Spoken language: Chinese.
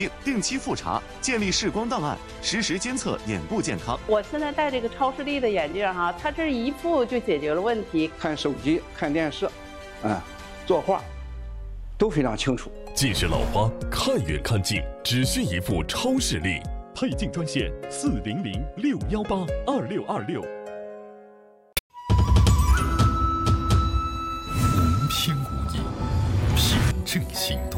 定期复查，建立视光档案，实时监测眼部健康。 我现在戴这个超视力的眼镜哈，它这一副就解决了问题。 看手机、看电视，作画，都非常清楚。 近视老花，看远看近，只需一副超视力。 配镜专线400-618-2626。 无偏无倚，品正心。